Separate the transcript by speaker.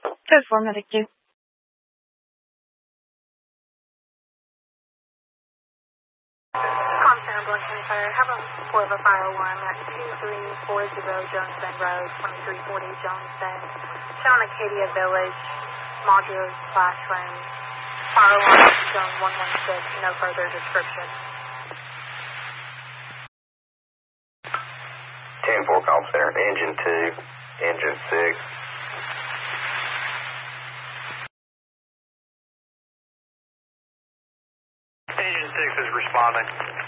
Speaker 1: Code 4, Medic 2.
Speaker 2: Ambulance Fire, have a report of a fire alarm at 2340 Jones Bend Road, 2340 Jones Bend, shown Acadia Village, modular classroom, fire alarm zone 116, no further description.
Speaker 3: 10-4 call center, engine 2, engine 6.
Speaker 4: Engine 6 is responding.